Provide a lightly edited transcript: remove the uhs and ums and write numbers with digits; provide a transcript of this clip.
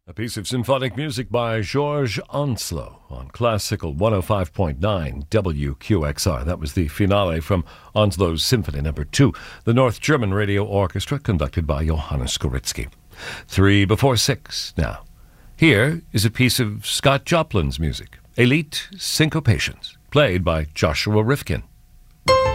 A piece of symphonic music by Georges Onslow on Classical 105.9 WQXR. That was the finale from Onslow's Symphony No. 2, the North German Radio Orchestra, conducted by Johannes Skouritsky. 3 before 6 now. Here is a piece of Scott Joplin's music, Elite Syncopations, played by Joshua Rifkin.